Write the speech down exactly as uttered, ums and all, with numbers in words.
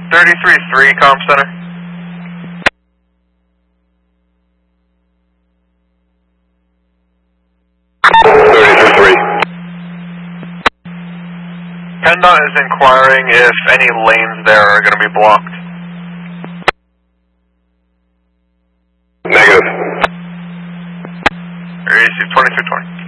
thirty-three three, comm center. thirty-three three. PennDOT is inquiring if any lanes there are going to be blocked. Negative. Receive twenty-three twenty.